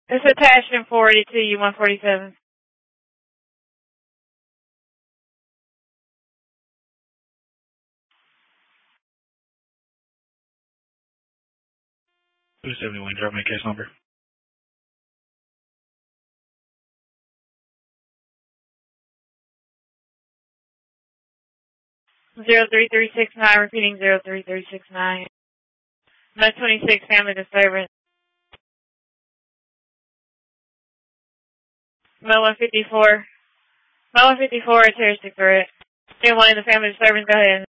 It's attached in 482 U147. Who's 71? Drop my case number. 03369, repeating 03369. No 26, family disturbance. Mel 154. Mel 154, a terroristic threat. Anyone in the family disturbance, go ahead.